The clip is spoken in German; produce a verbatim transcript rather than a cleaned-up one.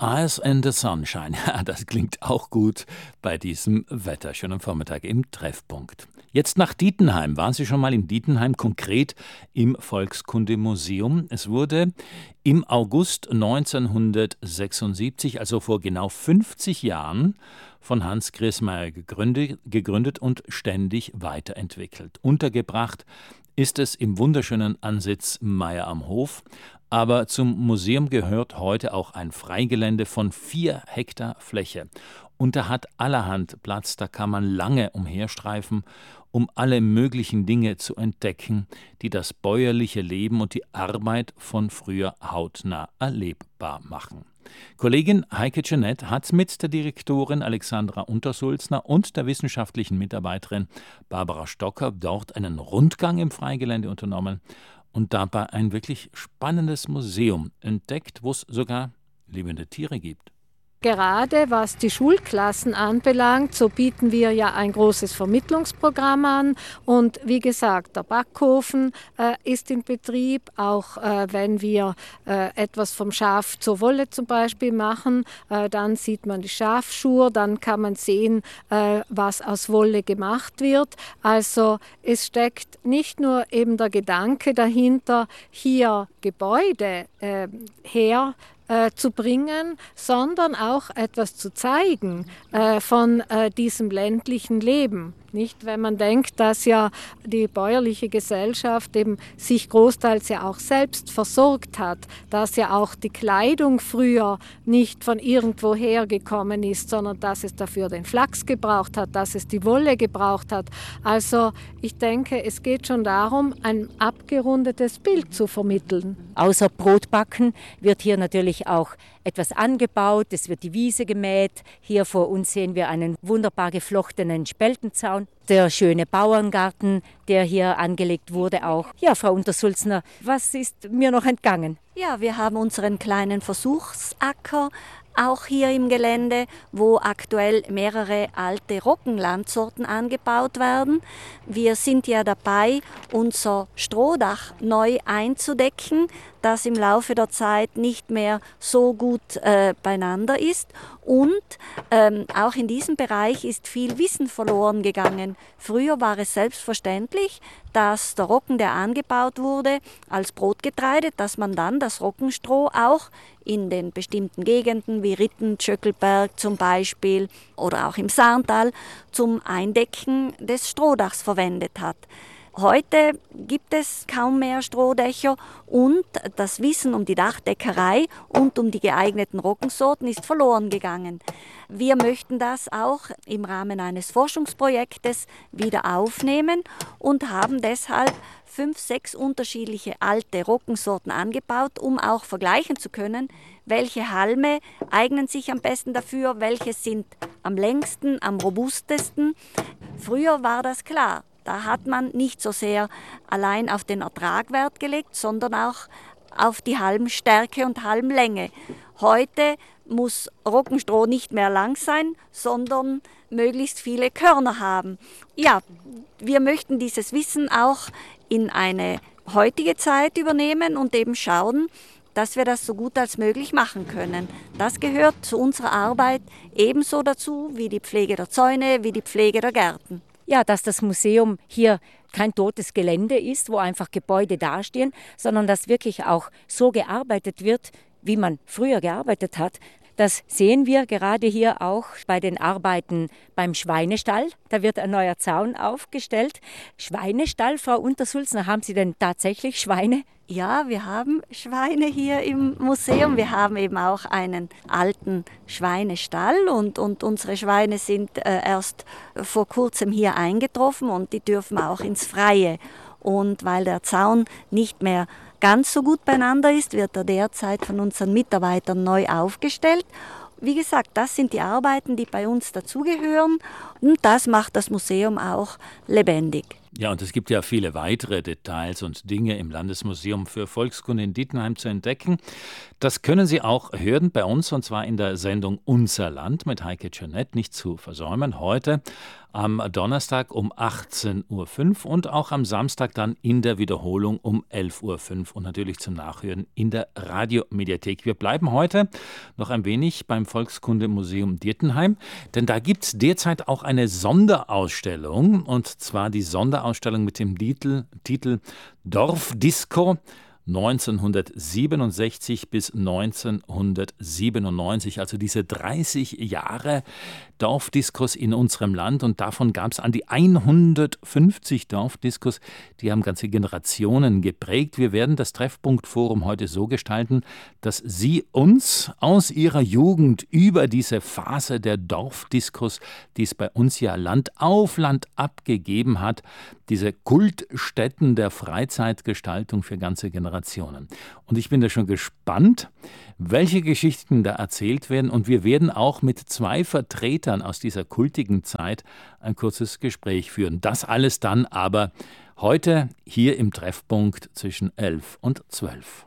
Eyes in the Sunshine. Ja, das klingt auch gut bei diesem Wetter. Schönen Vormittag im Treffpunkt. Jetzt nach Dietenheim. Waren Sie schon mal in Dietenheim, konkret im Volkskundemuseum? Es wurde im August neunzehnhundertsechsundsiebzig, also vor genau fünfzig Jahren, von Hans Grierson gegründet, gegründet und ständig weiterentwickelt. Untergebracht ist es im wunderschönen Ansitz Meier am Hof. Aber zum Museum gehört heute auch ein Freigelände von vier Hektar Fläche. Und da hat allerhand Platz, da kann man lange umherstreifen, um alle möglichen Dinge zu entdecken, die das bäuerliche Leben und die Arbeit von früher hautnah erlebbar machen. Kollegin Heike Jeanette hat mit der Direktorin Alexandra Untersulzner und der wissenschaftlichen Mitarbeiterin Barbara Stocker dort einen Rundgang im Freigelände unternommen und dabei ein wirklich spannendes Museum entdeckt, wo es sogar lebende Tiere gibt. Gerade was die Schulklassen anbelangt, so bieten wir ja ein großes Vermittlungsprogramm an. Und wie gesagt, der Backofen äh, ist in Betrieb, auch äh, wenn wir äh, etwas vom Schaf zur Wolle zum Beispiel machen. Äh, dann sieht man die Schafschur, dann kann man sehen, äh, was aus Wolle gemacht wird. Also es steckt nicht nur eben der Gedanke dahinter, hier Gebäude äh, her Äh, zu bringen, sondern auch etwas zu zeigen äh, von äh, diesem ländlichen Leben. Nicht, wenn man denkt, dass ja die bäuerliche Gesellschaft eben sich großteils ja auch selbst versorgt hat, dass ja auch die Kleidung früher nicht von irgendwoher gekommen ist, sondern dass es dafür den Flachs gebraucht hat, dass es die Wolle gebraucht hat. Also ich denke, es geht schon darum, ein abgerundetes Bild zu vermitteln. Außer Brotbacken wird hier natürlich auch etwas angebaut, es wird die Wiese gemäht. Hier vor uns sehen wir einen wunderbar geflochtenen Speltenzaun. Der schöne Bauerngarten, der hier angelegt wurde auch. Ja, Frau Untersulzner, was ist mir noch entgangen? Ja, wir haben unseren kleinen Versuchsacker auch hier im Gelände, wo aktuell mehrere alte Roggenlandsorten angebaut werden. Wir sind ja dabei, unser Strohdach neu einzudecken, das im Laufe der Zeit nicht mehr so gut äh, beieinander ist. Und ähm, auch in diesem Bereich ist viel Wissen verloren gegangen. Früher war es selbstverständlich, dass der Roggen, der angebaut wurde, als Brotgetreide, dass man dann das Roggenstroh auch in den bestimmten Gegenden wie Ritten, Tschöckelberg zum Beispiel oder auch im Saarntal zum Eindecken des Strohdachs verwendet hat. Heute gibt es kaum mehr Strohdächer und das Wissen um die Dachdeckerei und um die geeigneten Roggensorten ist verloren gegangen. Wir möchten das auch im Rahmen eines Forschungsprojektes wieder aufnehmen und haben deshalb fünf, sechs unterschiedliche alte Roggensorten angebaut, um auch vergleichen zu können, welche Halme eignen sich am besten dafür, welche sind am längsten, am robustesten. Früher war das klar. Da hat man nicht so sehr allein auf den Ertrag Wert gelegt, sondern auch auf die Halmstärke und Halmlänge. Heute muss Roggenstroh nicht mehr lang sein, sondern möglichst viele Körner haben. Ja, wir möchten dieses Wissen auch in eine heutige Zeit übernehmen und eben schauen, dass wir das so gut als möglich machen können. Das gehört zu unserer Arbeit ebenso dazu wie die Pflege der Zäune, wie die Pflege der Gärten. Ja, dass das Museum hier kein totes Gelände ist, wo einfach Gebäude dastehen, sondern dass wirklich auch so gearbeitet wird, wie man früher gearbeitet hat. Das sehen wir gerade hier auch bei den Arbeiten beim Schweinestall. Da wird ein neuer Zaun aufgestellt. Schweinestall, Frau Untersulzner, haben Sie denn tatsächlich Schweine? Ja, wir haben Schweine hier im Museum. Wir haben eben auch einen alten Schweinestall und, und unsere Schweine sind äh, erst vor kurzem hier eingetroffen und die dürfen auch ins Freie. Und weil der Zaun nicht mehr ganz so gut beieinander ist, wird er derzeit von unseren Mitarbeitern neu aufgestellt. Wie gesagt, das sind die Arbeiten, die bei uns dazugehören und das macht das Museum auch lebendig. Ja, und es gibt ja viele weitere Details und Dinge im Landesmuseum für Volkskunde in Dittenheim zu entdecken. Das können Sie auch hören bei uns, und zwar in der Sendung Unser Land mit Heike Tschernett, nicht zu versäumen. Heute am Donnerstag um achtzehn Uhr fünf und auch am Samstag dann in der Wiederholung um elf Uhr fünf und natürlich zum Nachhören in der Radiomediathek. Wir bleiben heute noch ein wenig beim Volkskundemuseum Dittenheim, denn da gibt es derzeit auch eine Sonderausstellung, und zwar die Sonderausstellung mit dem Titel, Titel Dorfdisco neunzehnhundertsiebenundsechzig bis neunzehnhundertsiebenundneunzig, also diese dreißig Jahre Dorfdiskos in unserem Land, und davon gab es an die hundertfünfzig Dorfdiskos, die haben ganze Generationen geprägt. Wir werden das Treffpunktforum heute so gestalten, dass Sie uns aus Ihrer Jugend über diese Phase der Dorfdiskos, die es bei uns ja Land auf Land abgegeben hat, diese Kultstätten der Freizeitgestaltung für ganze Generationen. Und ich bin da schon gespannt, welche Geschichten da erzählt werden. Und wir werden auch mit zwei Vertretern aus dieser kultigen Zeit ein kurzes Gespräch führen. Das alles dann aber heute hier im Treffpunkt zwischen elf und zwölf.